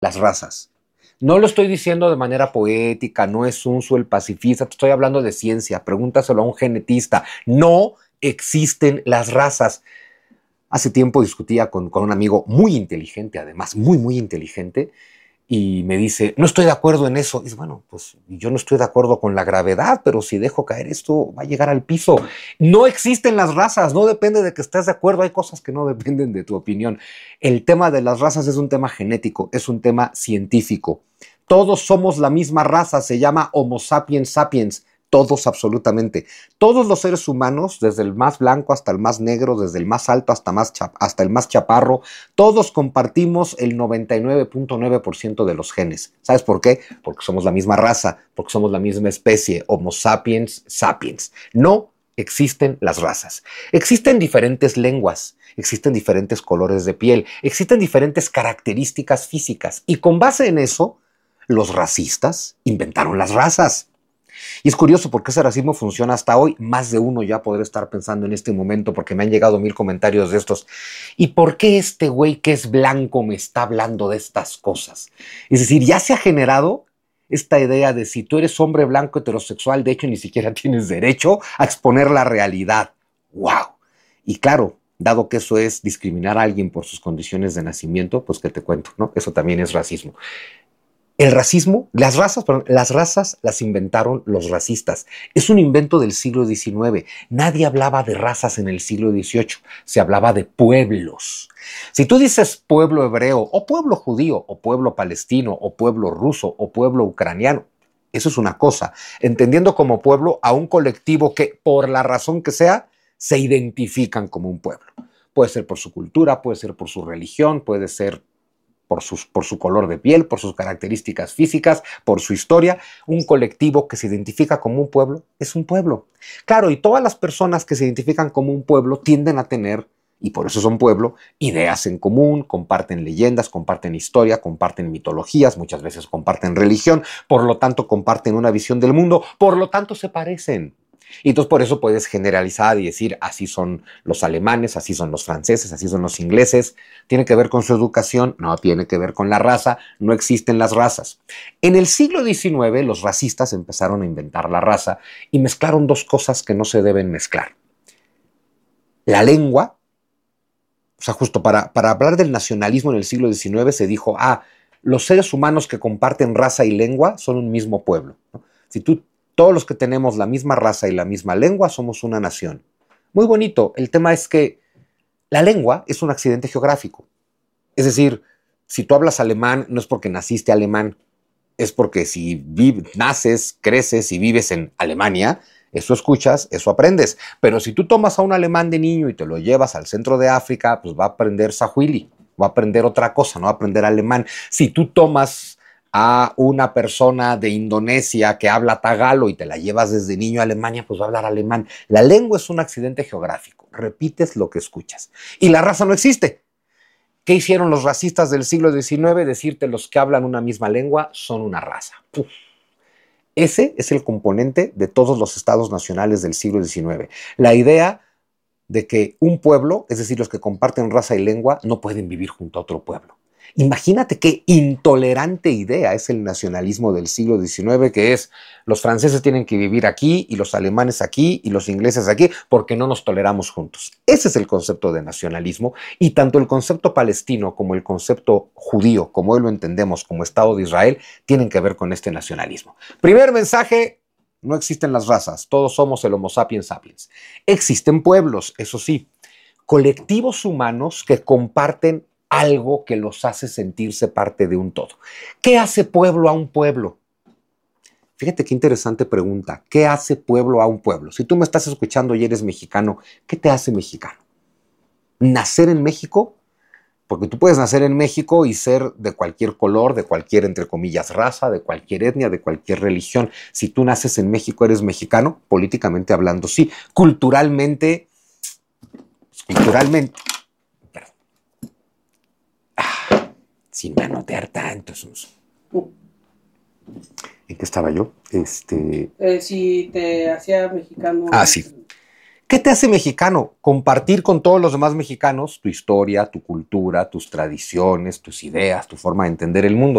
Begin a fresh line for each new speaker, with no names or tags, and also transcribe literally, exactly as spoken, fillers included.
las razas. No lo estoy diciendo de manera poética, no es Sun Tzu el pacifista, te estoy hablando de ciencia, pregúntaselo a un genetista. No existen las razas. Hace tiempo discutía con, con un amigo muy inteligente, además, muy, muy inteligente, y me dice, no estoy de acuerdo en eso. Y dice, bueno, pues yo no estoy de acuerdo con la gravedad, pero si dejo caer esto, va a llegar al piso. No existen las razas, no depende de que estés de acuerdo, hay cosas que no dependen de tu opinión. El tema de las razas es un tema genético, es un tema científico. Todos somos la misma raza, se llama Homo sapiens sapiens. Todos, absolutamente. Todos los seres humanos, desde el más blanco hasta el más negro, desde el más alto hasta, más hasta el más chaparro, todos compartimos el noventa y nueve punto nueve por ciento de los genes. ¿Sabes por qué? Porque somos la misma raza, porque somos la misma especie, Homo sapiens sapiens. No existen las razas. Existen diferentes lenguas, existen diferentes colores de piel, existen diferentes características físicas. Y con base en eso, los racistas inventaron las razas. Y es curioso porque ese racismo funciona hasta hoy. Más de uno ya podrá estar pensando en este momento porque me han llegado mil comentarios de estos. ¿Y por qué este güey que es blanco me está hablando de estas cosas? Es decir, ya se ha generado esta idea de si tú eres hombre blanco heterosexual, de hecho ni siquiera tienes derecho a exponer la realidad. ¡Wow! Y claro, dado que eso es discriminar a alguien por sus condiciones de nacimiento, pues qué te cuento, ¿no? Eso también es racismo. El racismo, las razas, perdón, las razas las inventaron los racistas. Es un invento del siglo diecinueve. Nadie hablaba de razas en el siglo dieciocho. Se hablaba de pueblos. Si tú dices pueblo hebreo, o pueblo judío, o pueblo palestino, o pueblo ruso, o pueblo ucraniano, eso es una cosa. Entendiendo como pueblo a un colectivo que, por la razón que sea, se identifican como un pueblo. Puede ser por su cultura, puede ser por su religión, puede ser Por, sus, por su color de piel, por sus características físicas, por su historia. Un colectivo que se identifica como un pueblo es un pueblo. Claro, y todas las personas que se identifican como un pueblo tienden a tener, y por eso son pueblo, ideas en común, comparten leyendas, comparten historia, comparten mitologías, muchas veces comparten religión, por lo tanto comparten una visión del mundo, por lo tanto se parecen. Y entonces por eso puedes generalizar y decir, así son los alemanes, así son los franceses, así son los ingleses. ¿Tiene que ver con su educación? No, tiene que ver con la raza. No existen las razas. En el siglo diecinueve los racistas empezaron a inventar la raza y mezclaron dos cosas que no se deben mezclar. La lengua, o sea, justo para, para hablar del nacionalismo en el siglo diecinueve se dijo, ah, los seres humanos que comparten raza y lengua son un mismo pueblo, ¿no? Si tú Todos los que tenemos la misma raza y la misma lengua somos una nación. Muy bonito. El tema es que la lengua es un accidente geográfico. Es decir, si tú hablas alemán, no es porque naciste alemán, es porque si vives, naces, creces y vives en Alemania, eso escuchas, eso aprendes. Pero si tú tomas a un alemán de niño y te lo llevas al centro de África, pues va a aprender Sahuili, va a aprender otra cosa, no va a aprender alemán. Si tú tomas a una persona de Indonesia que habla tagalo y te la llevas desde niño a Alemania, pues va a hablar alemán. La lengua es un accidente geográfico. Repites lo que escuchas. Y la raza no existe. ¿Qué hicieron los racistas del siglo diecinueve? Decirte los que hablan una misma lengua son una raza. Puf. Ese es el componente de todos los estados nacionales del siglo diecinueve. La idea de que un pueblo, es decir, los que comparten raza y lengua, no pueden vivir junto a otro pueblo. Imagínate qué intolerante idea es el nacionalismo del siglo diecinueve, que es los franceses tienen que vivir aquí y los alemanes aquí y los ingleses aquí porque no nos toleramos juntos. Ese es el concepto de nacionalismo y tanto el concepto palestino como el concepto judío, como hoy lo entendemos como Estado de Israel, tienen que ver con este nacionalismo. Primer mensaje: no existen las razas, todos somos el Homo sapiens sapiens. Existen pueblos, eso sí, colectivos humanos que comparten algo que los hace sentirse parte de un todo. ¿Qué hace pueblo a un pueblo? Fíjate qué interesante pregunta. ¿Qué hace pueblo a un pueblo? Si tú me estás escuchando y eres mexicano, ¿qué te hace mexicano? ¿Nacer en México? Porque tú puedes nacer en México y ser de cualquier color, de cualquier, entre comillas, raza, de cualquier etnia, de cualquier religión. Si tú naces en México, eres mexicano, políticamente hablando, sí. Culturalmente, culturalmente, perdón. Ah, sin manotear tanto. ¿En qué estaba yo? Este...
Eh, si te hacía mexicano.
Ah, sí. ¿Qué te hace mexicano? Compartir con todos los demás mexicanos tu historia, tu cultura, tus tradiciones, tus ideas, tu forma de entender el mundo.